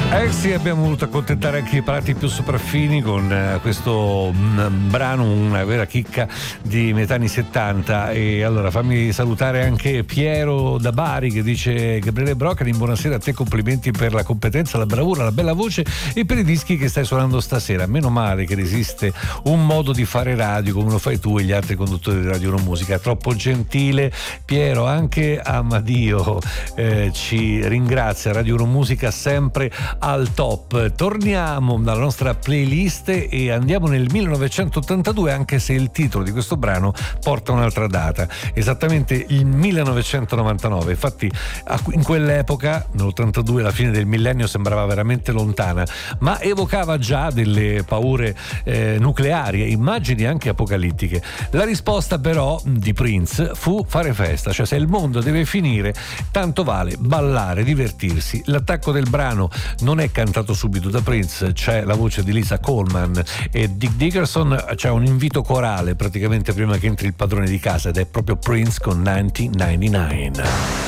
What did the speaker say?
Sì, abbiamo voluto accontentare anche i parati più sopraffini con questo brano, una vera chicca di metà anni 70. E allora fammi salutare anche Piero da Bari che dice: Gabriele Broccoli, buonasera a te, complimenti per la competenza, la bravura, la bella voce e per i dischi che stai suonando stasera. Meno male che esiste un modo di fare radio come lo fai tu e gli altri conduttori di Radio Uno Musica. Troppo gentile Piero. Anche Amadio ci ringrazia. Radio Uno Musica sempre al top. Torniamo dalla nostra playlist e andiamo nel 1982, anche se il titolo di questo brano porta un'altra data, esattamente il 1999. Infatti in quell'epoca, nell'82, la fine del millennio sembrava veramente lontana, ma evocava già delle paure nucleari e immagini anche apocalittiche. La risposta però di Prince fu fare festa, cioè se il mondo deve finire tanto vale ballare, divertirsi. L'attacco del brano non è cantato subito da Prince, c'è la voce di Lisa Coleman e Dick Dickerson, c'è un invito corale praticamente prima che entri il padrone di casa ed è proprio Prince con 1999.